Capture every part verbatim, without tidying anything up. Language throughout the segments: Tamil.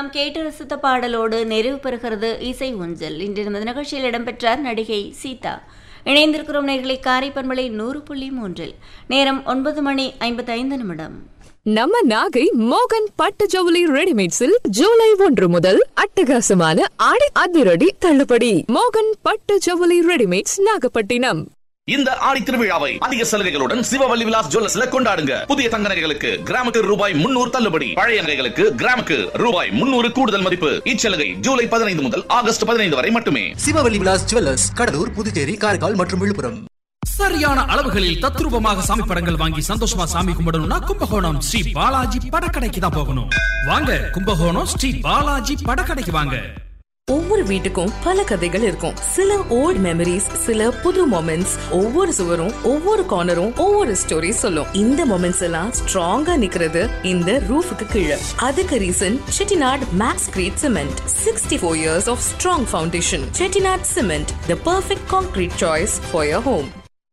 நாம் கேட்டு ரசித்த பாடலோடு நிறைவு பெறுகிறது இசை ஊஞ்சல். இன்று நமது நிகழ்ச்சியில் இடம்பெற்றார் நடிகை சீதா. இணைந்திருக்கிறோம் நேர்களை காரைப்பன்மலை நூறு புள்ளி மூன்றில். நேரம் ஒன்பது மணி ஐம்பத்தி ஐந்து நிமிடம். நம்ம நாகை மோகன் பட்டு ஜவுளி ரெடிமேட்ஸில் ஜூலை ஒன்று முதல் அட்டகாசமான ஆடி அதிரடி தள்ளுபடி. மோகன் பட்டு ஜவுளி ரெடிமேட்ஸ், நாகப்பட்டினம். இந்த ஆடி திருவிழாவை அதிக சலுகைகளுடன் சிவவல்லி விலாஸ் ஜுவல்லர்ஸ்ல கொண்டாடுங்க. புதிய தங்க நகைகளுக்கு கிராமுக்கு ரூபாய் முன்னூறு தள்ளுபடி, பழைய நகைகளுக்கு கிராமுக்கு ரூபாய் முன்னூறு கூடுதல் மதிப்பு. இச்சலுகை ஜூலை பதினைந்து முதல் ஆகஸ்ட் பதினைந்து வரை மட்டுமே. சிவவல்லி விலாஸ் ஜுவல்லர்ஸ், கடலூர், புதுச்சேரி, காரைக்கால் மற்றும் விழுப்புரம். சரியான அளவுகளில் தத்ரூபமாக சாமி படங்கள் வாங்கி சந்தோஷமா சாமி கும்பிடணும்னா கும்பகோணம் ஸ்ரீ பாலாஜி படக்கடைக்கு தான் போகணும். வாங்க, கும்பகோணம் ஸ்ரீ பாலாஜி படக்கடைக்கு வாங்க. ஒவ்வொரு வீட்டுக்கும் பல கதைகள் இருக்கும். சில ஓல்ட் மெமரிஸ், சில புது மொமெண்ட்ஸ். ஒவ்வொரு சுவரும் ஒவ்வொரு கார்னரும் ஒவ்வொரு ஸ்டோரி சொல்லும். இந்த மொமெண்ட்ஸ் எல்லாம் ஸ்ட்ராங்கா நிக்கிறது இந்த ரூஃபுக்கு கீழே. அதுக்கு reason Chettinad maths greet cement. Sixty four years of strong foundation. Chettinad cement, the perfect concrete choice for your home.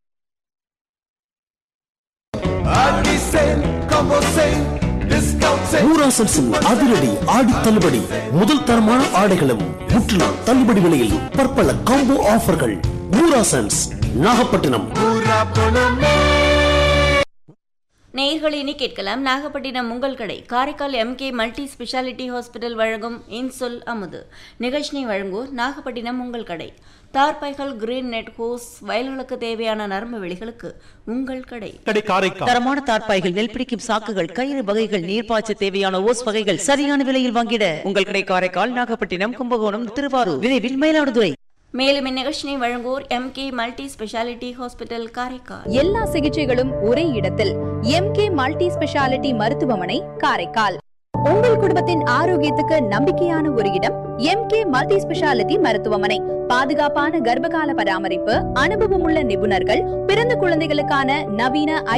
அதிரடி ஆடி தள்ளுபடி. முதல் தரமான ஆடைகளும் முற்றிலும் தள்ளுபடி விலையில் பற்பல காம்போ ஆஃபர்கள். ஊராசன்ஸ், நாகப்பட்டினம். நேயர்களை கேட்கலாம். நாகப்பட்டினம் உங்கள் கடை Karaikal MK multi speciality hospital வழங்கும் இன்சொல் அமுது நிகழ்ச்சியை வழங்குவோர் நாகப்பட்டினம் உங்கள் கடை. தார்பாய்கள், கிரீன் நெட் ஹோஸ், வயல்களுக்கு தேவையான நரம்பு வெளிகளுக்கு உங்கள் கடை. தரமான தார்பாய்கள், நெல் பிடிக்கும் சாக்குகள், கயிறு வகைகள், நீர்ப்பாய்ச்ச தேவையான ஓஸ் வகைகள் சரியான விலையில் வாங்கிட உங்கள் கடை காரைக்கால், நாகப்பட்டினம், கும்பகோணம், திருவாரூர், விரைவில் மயிலாடுதுறை. மேலும் இந்நிகழ்ச்சியை வழங்குவோர் MK multi speciality hospital Karaikal. எல்லா சிகிச்சைகளும் ஒரே இடத்தில் எம்கே மல்டி ஸ்பெஷாலிட்டி மருத்துவமனை காரைக்கால். உங்கள் குடும்பத்தின் ஆரோக்கியத்துக்கு நம்பிக்கையான ஒரு இடம் எம்கே மல்டி ஸ்பெஷாலிட்டி மருத்துவமனை. பாதுகாப்பான கர்ப்பகால பராமரிப்பு, அனுபவமுள்ள நிபுணர்கள், பிறந்த குழந்தைகளுக்கான நவீன